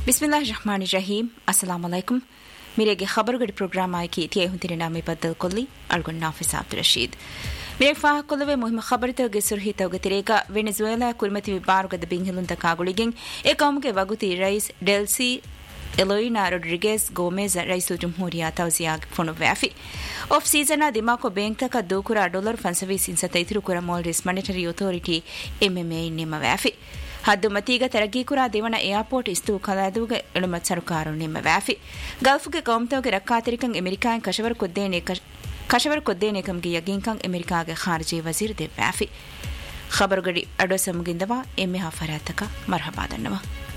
ಬಿಸ್ಮಿಲ್ಲಾಹಿರ್ ರಹಮಾನಿರ್ ರಹೀಂ. ಅಸ್ಸಲಾಮು ಅಲೈಕುಂ. ಮೇರೆಗೆ ಖಬರುಗಡಿ ಪ್ರೋಗ್ರಾಮ್ ಆಯ್ಕೆ ತಿಯೆ ಹುಂತಿನ ನಾಮೆ ಬದ್ದಲ್ ಕೊಲ್ಲಿ ಅಲ್ಗೊಂಡ್ ನಾಫಿಸ್ ಅಬ್ದುಲ್ ರಶೀದ್. ಮೇರೆ ಫಾಹ ಕೊಲ್ಲವೆ ಮುಹಿಮ ಖಬರಿತಗೆ ಸುರ್ಹಿ ತವಗೆ ತಿರೇಗ ವೆನೆಜುವೆಲಾ ಕುರಿಮತಿ ವಿಭಾಗದ ಬಿಂಗಿಲುಂದ ಕಾಗುಳಿಗೆಂ A ಕೌಮ್ಗೆ ವಗುತಿ rice Delcy ಎಲೋಯಿನಾ ರೊಡ್ರಿಗೆಸ್ ಗೋಮೆಜ್ ರೈಸುಲ್ ಜುಮ್ಹೂರಿಯಾ ತೌಸಿಯಾಗ್ phone ವ್ಯಾಫಿ of ಸೀಸನಾ ದಿಮಾಕೊ ಬ್ಯಾಂಕ್ತಕ ದೂಕುರ dollar ಫನ್ಸವಿ ಸಿನ್ಸತ ಇತಿರು ಕುರ Maldives monetary authority MMA ನಿಮ ವ್ಯಾಫಿ ಹದ್ದು ಮತೀಗ ತೆರಗೀಕುರ ದೇವಣ ಏರ್ಪೋರ್ಟ್ ಇಸ್ತು ಕಲಾದುಗೆ ಎಳುಮತ್ ಸರ್ಕಾರ ನಿಮ ವ್ಯಾಫಿ ಗಲ್ಫ್ಗೆ ಕೌಮ್ತವಗೆ ರಕ್ಕಾತಿರಿಕಂ ಅಮೆರಿಕಾಯನ್ ಕಶವರ್ ಕೊದ್ದೇನೆ ಕಮ್ಗೆ ಯಗೀನ್ಕಂ ಅಮೆರಿಕಾಗೆ ಖಾರ್ಜಿ ವಜೀರ್ ದೆ ವ್ಯಾಫಿ ಖಬರುಗಡಿ ಅಡೋ ಸಮಗಿಂದವ ಎಮ್ಮೆ ಹಾಫರಾತಕ ಮರ್ಹಬಾದನ್ನವ